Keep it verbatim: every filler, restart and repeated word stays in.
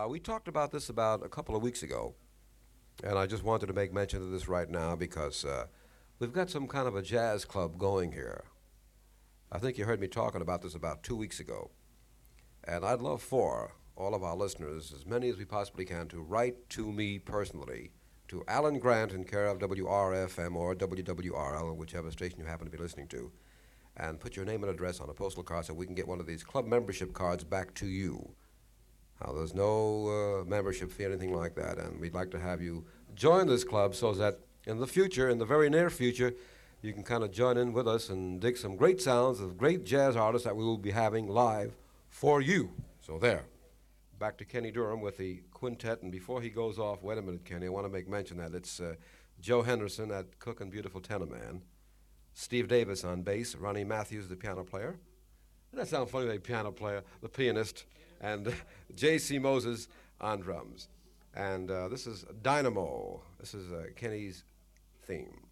we talked about this about a couple of weeks ago, and I just wanted to make mention of this right now because uh, we've got some kind of a jazz club going here. I think you heard me talking about this about two weeks ago. And I'd love for all of our listeners, as many as we possibly can, to write to me personally, to Alan Grant in care of W R F M or W W R L, whichever station you happen to be listening to, and put your name and address on a postal card so we can get one of these club membership cards back to you. Now, there's no uh, membership fee, anything like that, and we'd like to have you join this club so that in the future, in the very near future, you can kind of join in with us and dig some great sounds of great jazz artists that we will be having live for you. So there. Back to Kenny Durham with the quintet, and before he goes off, wait a minute, Kenny, I want to make mention that it's uh, Joe Henderson at Cook and Beautiful Tenor Man, Steve Davis on bass, Ronnie Matthews, the piano player. Doesn't that sound funny, the piano player, the pianist, and J C Moses on drums. And uh, this is Dynamo. This is uh, Kenny's theme.